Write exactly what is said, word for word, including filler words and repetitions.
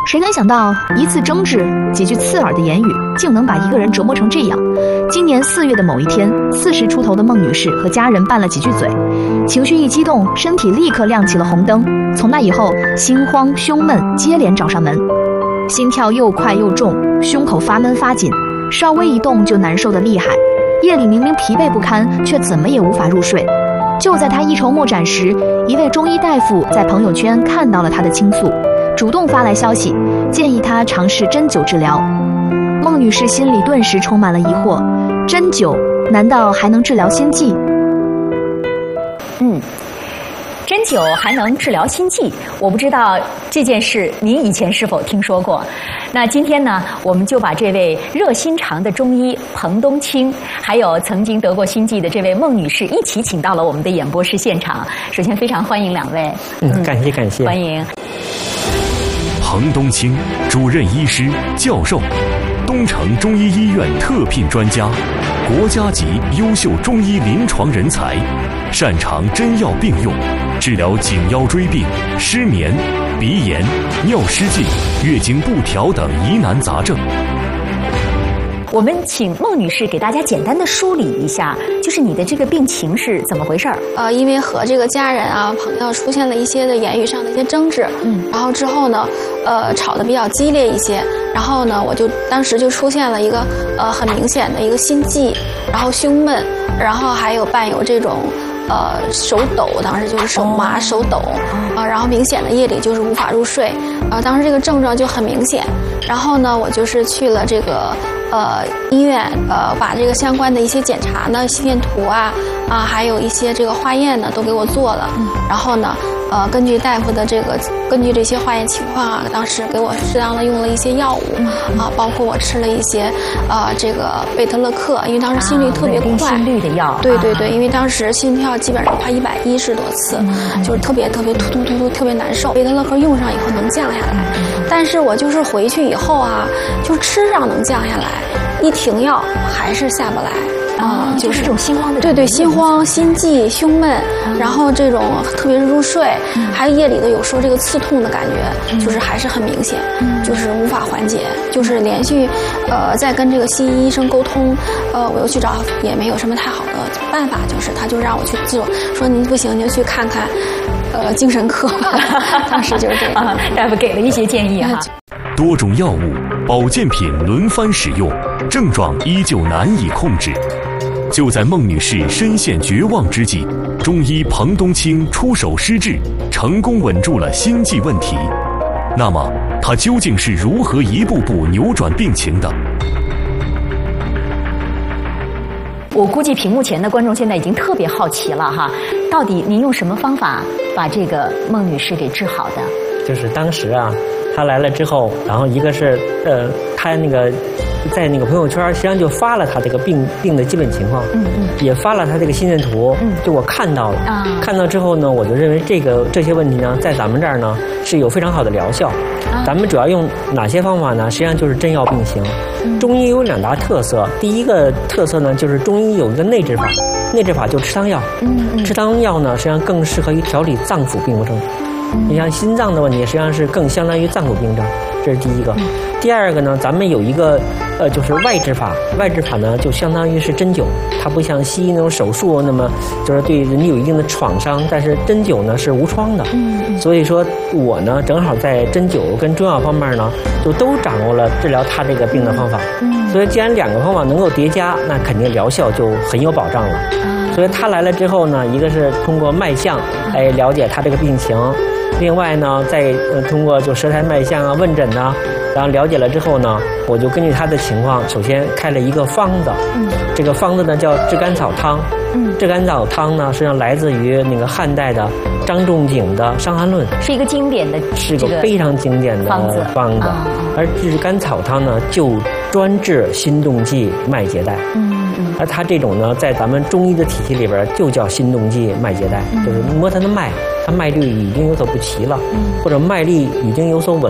谁能想到一次争执，几句刺耳的言语，竟能把一个人折磨成这样？今年四月的某一天，四十出头的孟女士和家人拌了几句嘴，情绪一激动，身体立刻亮起了红灯。从那以后，心慌胸闷接连找上门，心跳又快又重，胸口发闷发紧，稍微一动就难受得厉害。夜里明明疲惫不堪，却怎么也无法入睡。就在她一筹莫展时，一位中医大夫在朋友圈看到了她的倾诉，主动发来消息，建议她尝试针灸治疗。孟女士心里顿时充满了疑惑，针灸难道还能治疗心悸？ 嗯，针灸还能治疗心悸，我不知道这件事您以前是否听说过。那今天呢，我们就把这位热心肠的中医彭冬青，还有曾经得过心悸的这位孟女士一起请到了我们的演播室现场。首先非常欢迎两位。 嗯，感谢感谢， 欢迎。 彭冬青，主任医师、教授，东城中医医院特聘专家，国家级优秀中医临床人才，擅长针药并用，治疗颈腰椎病、失眠、鼻炎、尿失禁、月经不调等疑难杂症。 我们请孟女士给大家简单的梳理一下，就是你的这个病情是怎么回事儿？ 呃，因为和这个家人啊、朋友出现了一些的言语上的一些争执，嗯，然后之后呢，呃，吵得比较激烈一些，然后呢，我就当时就出现了一个呃很明显的一个心悸，然后胸闷，然后还有伴有这种呃手抖，当时就是手麻、哦、手抖，啊、呃，然后明显的夜里就是无法入睡，啊、呃，当时这个症状就很明显，然后呢，我就是去了这个。呃，医院呃，把这个相关的一些检查呢，心电图啊啊，还有一些这个化验呢，都给我做了。嗯、然后呢，呃，根据大夫的这个，根据这些化验情况啊，当时给我适当的用了一些药物、嗯、啊，包括我吃了一些呃这个贝特勒克，因为当时心率特别快， 啊、心率的药。 对对对，因为当时心跳基本上快一百一十多次，嗯、就是特别特别突突突突特别难受。贝特勒克用上以后能降下来，嗯、但是我就是回去以后啊，就吃上能降下来。一停药还是下不来啊、嗯，就是这种心慌的， 对对，心慌、心悸、胸闷，嗯、然后这种特别是入睡，嗯、还有夜里的有时候这个刺痛的感觉，嗯、就是还是很明显，嗯、就是无法缓解，就是连续呃在跟这个西医医生沟通，呃我又去找也没有什么太好的办法，就是他就让我去做，说您不行您就去看看呃精神科吧，当时就是这样， 啊，大夫给了一些建议哈。 多种药物、保健品轮番使用，症状依旧难以控制。就在孟女士深陷绝望之际，中医彭冬青出手施治，成功稳住了心悸问题。那么，她究竟是如何一步步扭转病情的？ 我估计屏幕前的观众现在已经特别好奇了哈，到底您用什么方法把这个孟女士给治好的？ 就是当时啊。他来了之后，然后一个是呃，他那个在那个朋友圈，实际上就发了他这个病病的基本情况，嗯嗯，也发了他这个心电图，嗯，就我看到了，啊，看到之后呢，我就认为这个这些问题呢，在咱们这儿呢是有非常好的疗效。啊、咱们主要用哪些方法呢？实际上就是针药并行。嗯、中医有两大特色，第一个特色呢，就是中医有一个内治法，内治法就是吃汤药，嗯嗯，吃汤药呢，实际上更适合于调理脏腑病症。你像心脏的问题，实际上是更相当于脏腑病症，这是第一个。嗯、第二个呢，咱们有一个呃，就是外治法，外治法呢就相当于是针灸，它不像西医那种手术那么就是对人有一定的创伤，但是针灸呢是无创的。嗯嗯。所以说我呢正好在针灸跟中药方面呢，就都掌握了治疗他这个病的方法。嗯。所以既然两个方法能够叠加，那肯定疗效就很有保障了。嗯、所以他来了之后呢，一个是通过脉象来了解他这个病情。另外呢，再呃通过就舌苔脉象啊、问诊呐，然后了解了之后呢，我就根据他的情况，首先开了一个方子。嗯，这个方子呢叫炙甘草汤。嗯，炙甘草汤呢实际上来自于那个汉代的张仲景的《伤寒论》， 是一个经典的， 是个非常经典的方子。方子，啊、而炙甘草汤呢就专治心动悸、脉结带。嗯嗯，而它这种呢，在咱们中医的体系里边就叫心动悸、脉结带，嗯、就是摸它的脉。它脉率已经有所不齐了，或者脉力已经有所稳